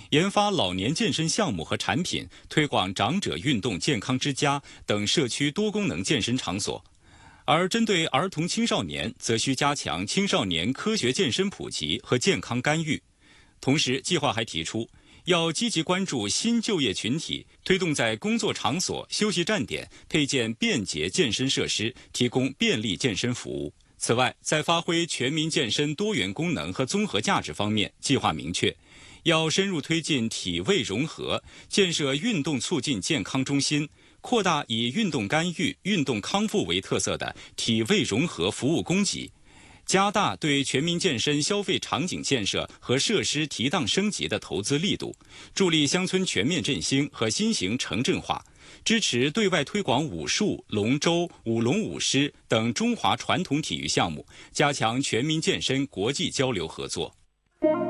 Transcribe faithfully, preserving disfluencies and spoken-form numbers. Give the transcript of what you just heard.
研发老年健身项目和产品，推广长者运动健康之家等社区多功能健身场所。而针对儿童青少年，则需加强青少年科学健身普及和健康干预。同时，计划还提出，要积极关注新就业群体，推动在工作场所、休息站点配建便捷健身设施，提供便利健身服务。此外，在发挥全民健身多元功能和综合价值方面，计划明确，要深入推进体卫融合，建设运动促进健康中心，扩大以运动干预、运动康复为特色的体卫融合服务供给，加大对全民健身消费场景建设和设施提档升级的投资力度，助力乡村全面振兴和新型城镇化，支持对外推广武术、龙舟、舞龙舞狮等中华传统体育项目，加强全民健身国际交流合作。